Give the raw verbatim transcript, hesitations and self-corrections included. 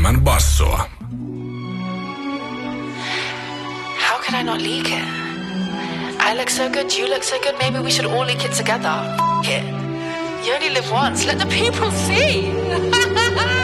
enemmän bassoa. How could I not leak it? I look so good, you look so good, maybe we should all leak it together. F*** it. You only live once, let the people see.